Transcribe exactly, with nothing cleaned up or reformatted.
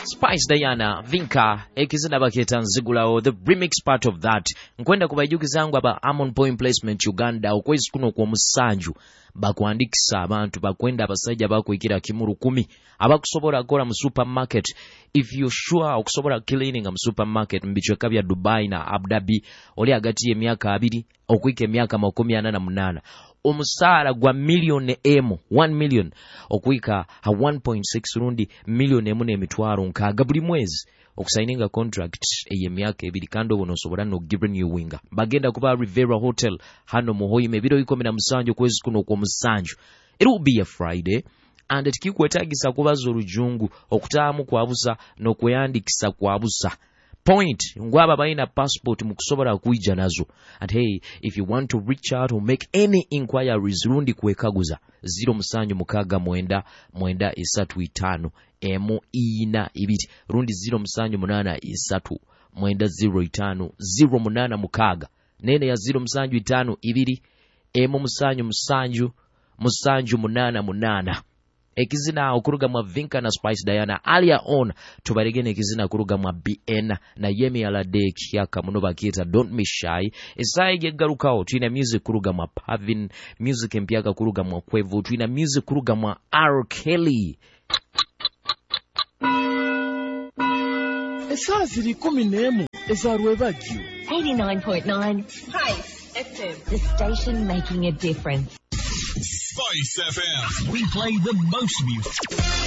Spice Diana, Vinka, ekizina baketa nzigulawo, the remix part of that. Nkwenda kubajukiza zangu aba Amon Point Placement Uganda, okwezi kuno kwa musanju. Bakuandikisa abantu, bakwenda abasajja bakwikira kimuru kumi. Abakusobola kola mu supermarket. If you're sure okusobola cleaning mu supermarket, mbichweka bya Dubai na Abu Dhabi, oli agati emyaka abiri, okwike emyaka makumi ana na munana. Omusara gwa million emu, one million, okwika ha one point six rundi million emu n'emitwaro nkaaga buli mwezi. Okusaininga contract ey'emyaka ebiri kandi obono osobola no given you winga. Bagenda kuba Rivera Hotel hano muhoyime biro ikumi na musanju kwezi kuno kwa musanju. It will be a Friday and ekikwetagisa kubaza olujungu okutaamu kwabusa n'okweyandikisa kwabusa. Point, ngwaba baina passport mukusobola kuija nazo. And hey, if you want to reach out or make any inquiries, rundi kwekaguza zero musanju mukaga mwenda mwenda isatu itano emu ina ibiti rundi zero musanju munana isatu mwenda zero itano zero munana mukaga nene ya zero musanju itano ibiri emu musanju musanju musanju munana munana. Ekizina okuruga mwa Vinka na Spice Diana alia on tubaregene ekizina kuruga mwa B N na Yemi Alade kyaka muno bakita Don't Miss Shy. Esaige garukao tuina music kuruga mwa Pavin, music mpyaka kuruga mwa Kwevu, tuina music kuruga mwa R. Kelly. Esaziri kumi n'emu ezarwe bagyo eighty-nine point nine Spice F M, the station making a difference. Spice F M. We play the most music.